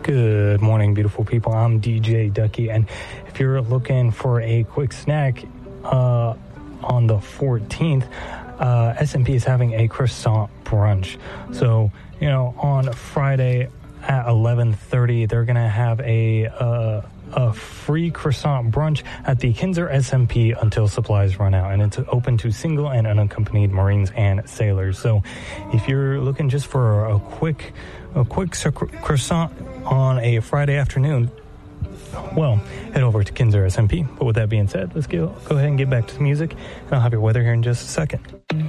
Good morning, beautiful people. I'm DJ Ducky, and if you're looking for a quick snack on the 14th, S&P is having a croissant brunch. So, on Friday at 11:30, they're going to have a free croissant brunch at the Kinzer S&P until supplies run out, and it's open to single and unaccompanied Marines and sailors. So if you're looking just for a quick croissant on a Friday afternoon, well, head over to Kinzer S&P. But with that being said, let's go ahead and get back to the music, and I'll have your weather here in just a second.